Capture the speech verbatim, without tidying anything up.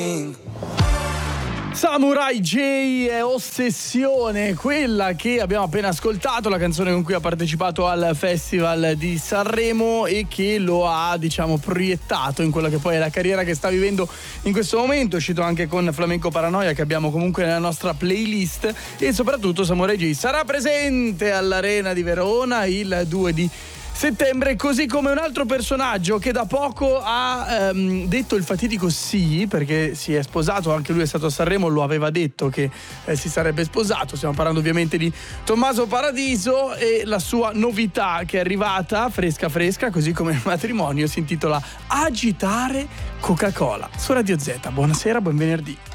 Samurai J è Ossessione, quella che abbiamo appena ascoltato, la canzone con cui ha partecipato al Festival di Sanremo e che lo ha, diciamo, proiettato in quella che poi è la carriera che sta vivendo in questo momento. È uscito anche con Flamenco Paranoia, che abbiamo comunque nella nostra playlist, e soprattutto Samurai J sarà presente all'Arena di Verona il due di settembre, così come un altro personaggio che da poco ha ehm, detto il fatidico sì, perché si è sposato, anche lui è stato a Sanremo, lo aveva detto che eh, si sarebbe sposato. Stiamo parlando ovviamente di Tommaso Paradiso, e la sua novità che è arrivata fresca fresca, così come il matrimonio, si intitola Agitare Coca-Cola su Radio Z. Buonasera, buon venerdì.